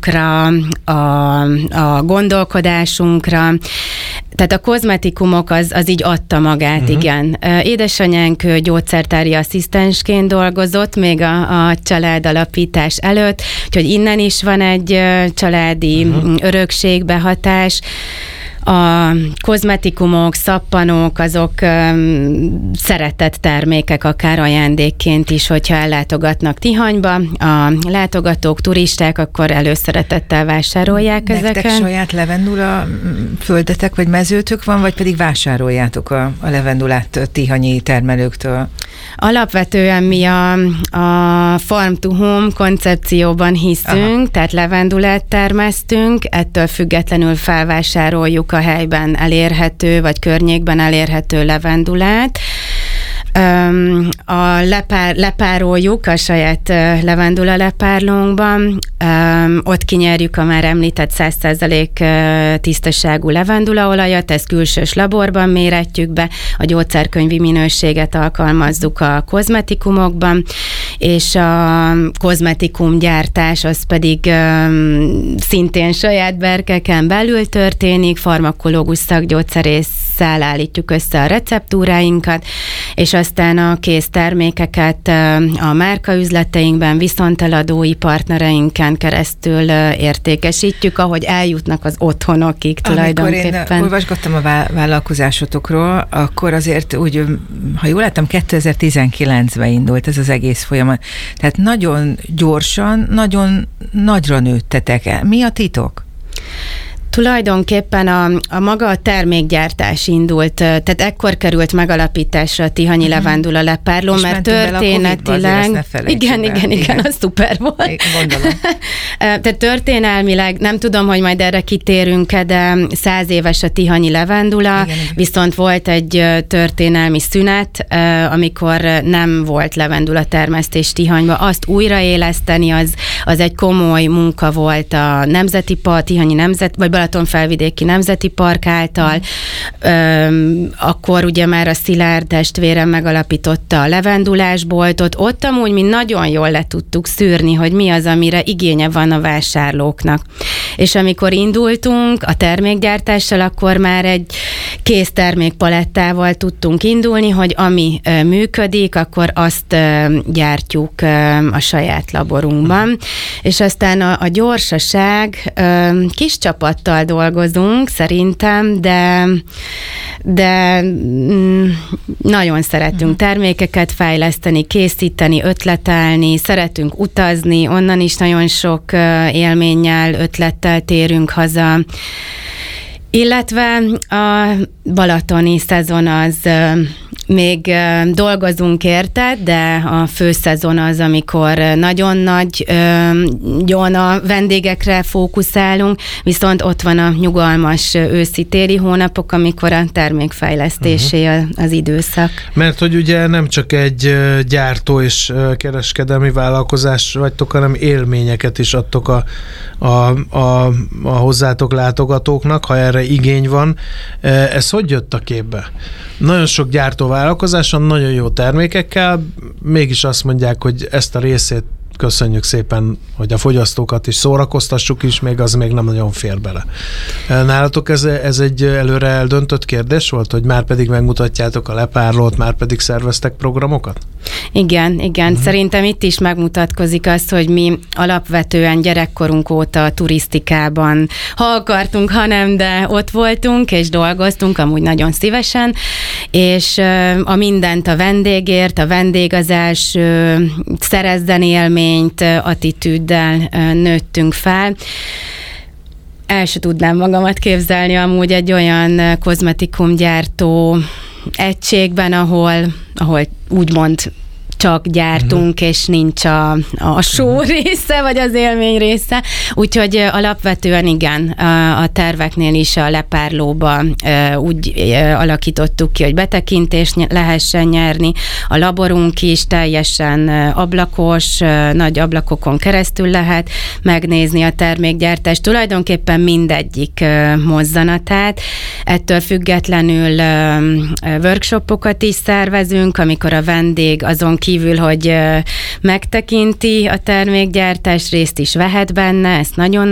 tudásunkra, a gondolkodásunkra. Tehát a kozmetikumok az így adta magát, igen. Édesanyánk gyógyszertári asszisztensként dolgozott még a családalapítás előtt, úgyhogy innen is van egy családi örökségbehatás. A kozmetikumok, szappanok, azok szeretett termékek, akár ajándékként is, hogyha ellátogatnak Tihanyba. A látogatók, turisták akkor előszeretettel vásárolják ezeket. Nektek saját levendula földetek vagy mezőtök van, vagy pedig vásároljátok a levendulát tihanyi termelőktől? Alapvetően mi a farm to home koncepcióban hiszünk, tehát levendulát termesztünk, ettől függetlenül felvásároljuk a helyben elérhető, vagy környékben elérhető levendulát. Lepároljuk a saját levendula lepárlónkban, ott kinyerjük a már említett 100% tisztaságú levendulaolajat, ezt külsős laborban méretjük be, a gyógyszerkönyvi minőséget alkalmazzuk a kozmetikumokban, és a kozmetikumgyártás az pedig szintén saját berkeken belül történik, farmakológus szakgyógyszerésszel állítjuk össze a receptúráinkat, és aztán a kész termékeket a márkaüzleteinkben, viszonteladói partnereinken keresztül értékesítjük, ahogy eljutnak az otthonokig tulajdonképpen. Amikor én olvasgattam a vállalkozásotokról, akkor azért úgy, ha jól láttam, 2019-ben indult ez az egész folyamat. Tehát nagyon gyorsan, nagyon nagyra nőttetek. Mi a titok? Tulajdonképpen a maga a termékgyártás indult, tehát ekkor került megalapításra a tihanyi levendula lepárló, mert történetileg... Igen, az szuper volt. Tehát történelmileg, nem tudom, hogy majd erre kitérünk, de 100 éves a tihanyi levendula, viszont volt egy történelmi szünet, amikor nem volt levendula termesztés Tihanyba. Azt újraéleszteni, az egy komoly munka volt a Tihanyi vagy Balatonfelvidéki Nemzeti Park által. Akkor ugye már a Szilárd testvérem megalapította a levendulásboltot. Ott amúgy mi nagyon jól le tudtuk szűrni, hogy mi az, amire igénye van a vásárlóknak. És amikor indultunk a termékgyártással, akkor már egy kész termékpalettával tudtunk indulni, hogy ami működik, akkor azt gyártjuk a saját laborunkban. És aztán a gyorsaság, kis csapattal dolgozunk szerintem, de nagyon szeretünk termékeket fejleszteni, készíteni, ötletelni, szeretünk utazni, onnan is nagyon sok élménnyel, ötlettel térünk haza. Illetve a balatoni szezon az még dolgozunk érte, de a főszezon az, amikor nagyon nagyon a vendégekre fókuszálunk, viszont ott van a nyugalmas őszi-téli hónapok, amikor a termékfejlesztésé az időszak. Mert hogy ugye nem csak egy gyártó és kereskedelmi vállalkozás vagytok, hanem élményeket is adtok a hozzátok látogatóknak, ha erre igény van. Ez hogy jött a képbe? Nagyon sok gyártóvállalkozáson, nagyon jó termékekkel, mégis azt mondják, hogy ezt a részét köszönjük szépen, hogy a fogyasztókat is szórakoztassuk is, még az még nem nagyon fér bele. Nálatok ez egy előre eldöntött kérdés volt, hogy már pedig megmutatjátok a lepárlót, már pedig szerveztek programokat? Igen. Szerintem itt is megmutatkozik az, hogy mi alapvetően gyerekkorunk óta a turisztikában, ha akartunk, ha nem, de ott voltunk, és dolgoztunk, amúgy nagyon szívesen, és a mindent a vendégért, a vendég az első, szerezzen élményt, attitűddel nőttünk fel. El se tudnám magamat képzelni amúgy egy olyan kozmetikumgyártó egységben, ahol úgymond csak gyártunk, és nincs a show része, vagy az élmény része. Úgyhogy alapvetően igen, a terveknél is a lepárlóba úgy alakítottuk ki, hogy betekintést lehessen nyerni. A laborunk is teljesen ablakos, nagy ablakokon keresztül lehet megnézni a termékgyártást. Tulajdonképpen mindegyik mozzanatát. Ettől függetlenül workshopokat is szervezünk, amikor a vendég azon kívül, hogy megtekinti a termékgyártás, részt is vehet benne, ezt nagyon